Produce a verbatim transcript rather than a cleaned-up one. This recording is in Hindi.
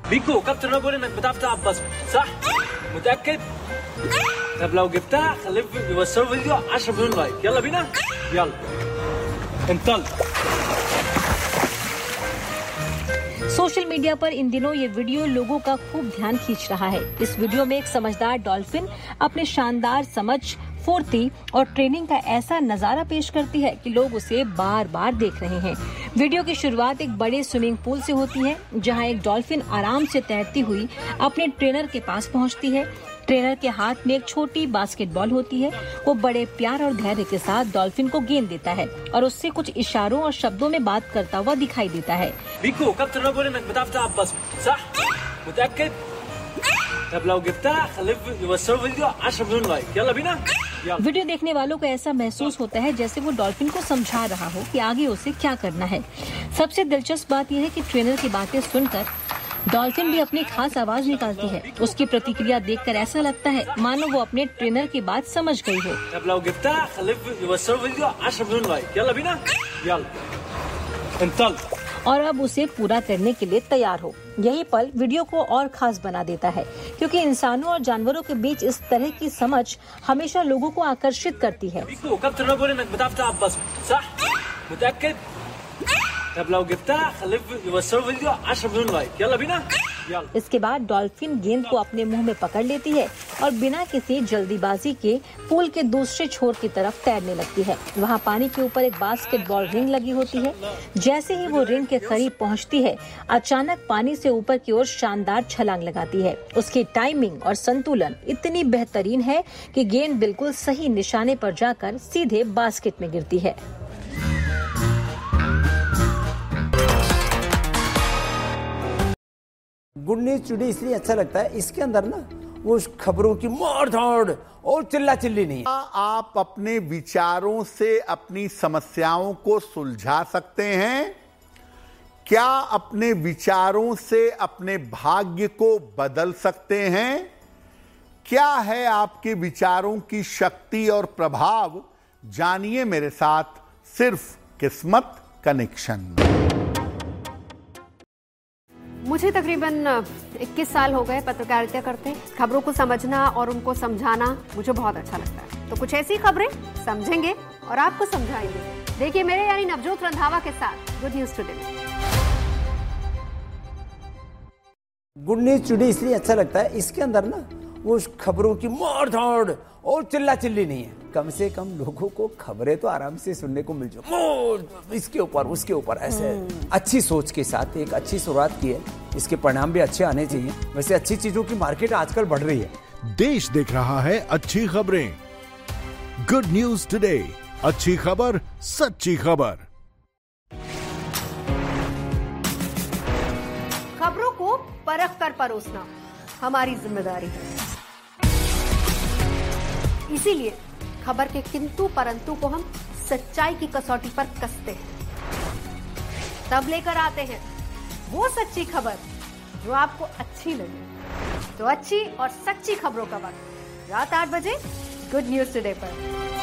بيكو كابتن راب بيقول انك بتعرف تلعب باسكت صح؟ متأكد؟ طب لو جبتها خليه يوصلوا فيديو عشرة مليون لايك. يلا بينا؟ يلا انطلق. सोशल मीडिया पर इन दिनों ये वीडियो लोगों का खूब ध्यान खींच रहा है। इस वीडियो में एक समझदार डॉल्फिन अपने शानदार समझ, फुर्ती और ट्रेनिंग का ऐसा नजारा पेश करती है कि लोग उसे बार बार देख रहे हैं। वीडियो की शुरुआत एक बड़े स्विमिंग पूल से होती है, जहां एक डॉल्फिन आराम से तैरती हुई अपने ट्रेनर के पास पहुंचती है। ट्रेनर के हाथ में एक छोटी बास्केटबॉल होती है। वो बड़े प्यार और धैर्य के साथ डॉल्फिन को गेंद देता है और उससे कुछ इशारों और शब्दों में बात करता हुआ दिखाई देता है। بيكو كابتن راب بيقول انك بتعرف تلعب باسكت صح؟ متأكد؟ طب لو جبتها خليه يوصلوا فيديو عشرة مليون لايك. يلا بينا؟ يلا. वीडियो देखने वालों को ऐसा महसूस होता है जैसे वो डॉल्फिन को समझा रहा हो कि आगे उसे क्या करना है। सबसे दिलचस्प बात यह है कि ट्रेनर की बातें सुनकर डॉल्फिन भी अपनी खास आवाज निकालती है। उसकी प्रतिक्रिया देखकर ऐसा लगता है मानो वो अपने ट्रेनर की बात समझ गई हो। طب لو جبتها خليه يوصلوا فيديو عشرة مليون لايك. يلا بينا؟ يلا انطلق. और अब उसे पूरा करने के लिए तैयार हो। यही पल वीडियो को और खास बना देता है, क्योंकि इंसानों और जानवरों के बीच इस तरह की समझ हमेशा लोगों को आकर्षित करती है। بيكو كابتن راب بيقول انك بتعرف تلعب باسكت صح؟ متأكد؟ طب لو جبتها خليه يوصلوا فيديو عشرة مليون لايك. يلا بينا؟ يلا. इसके बाद डॉल्फिन गेंद को अपने मुंह में पकड़ लेती है और बिना किसी जल्दीबाजी के पूल के दूसरे छोर की तरफ तैरने लगती है। वहाँ पानी के ऊपर एक बास्केटबॉल रिंग लगी होती है। जैसे ही वो रिंग के करीब पहुँचती है, अचानक पानी से ऊपर की ओर शानदार छलांग लगाती है। उसकी टाइमिंग और संतुलन इतनी बेहतरीन है कि गेंद बिल्कुल सही निशाने पर जाकर सीधे बास्केट में गिरती है। गुड न्यूज टुडे इसलिए अच्छा लगता है, इसके अंदर ना वो खबरों की मार धाड़ और चिल्ला चिल्ली नहीं है। आप अपने विचारों से अपनी समस्याओं को सुलझा सकते हैं? क्या अपने विचारों से अपने भाग्य को बदल सकते हैं? क्या है आपके विचारों की शक्ति और प्रभाव? जानिए मेरे साथ सिर्फ किस्मत कनेक्शन। मुझे तकरीबन इक्कीस साल हो गए पत्रकारिता करते। खबरों को समझना और उनको समझाना मुझे बहुत अच्छा लगता है। तो कुछ ऐसी खबरें समझेंगे और आपको समझाएंगे। देखिए मेरे यानी नवजोत रंधावा के साथ good news today. Good news today इसलिए अच्छा लगता है, इसके अंदर ना वो खबरों की मार धाड़ और चिल्ला चिल्ली नहीं है। कम से कम लोगों को खबरें तो आराम से सुनने को मिल जाए, इसके ऊपर उसके ऊपर ऐसे अच्छी सोच के साथ एक अच्छी शुरुआत की है। इसके परिणाम भी अच्छे आने चाहिए। वैसे अच्छी चीजों की मार्केट आजकल बढ़ रही है। देश देख रहा है अच्छी खबरें। गुड न्यूज टुडे, अच्छी खबर, सच्ची खबर। खबरों को परख कर परोसना हमारी जिम्मेदारी है। इसीलिए खबर के किंतु परंतु को हम सच्चाई की कसौटी पर कसते हैं। तब लेकर आते हैं वो सच्ची खबर जो आपको अच्छी लगे। तो अच्छी और सच्ची खबरों का वक्त रात आठ बजे गुड न्यूज टुडे पर।